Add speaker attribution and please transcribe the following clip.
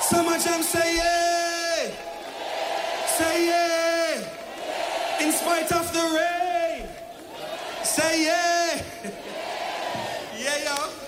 Speaker 1: Summer Jam, say yeah. Say yeah. In spite of the rain. Say yeah. Yeah, yo.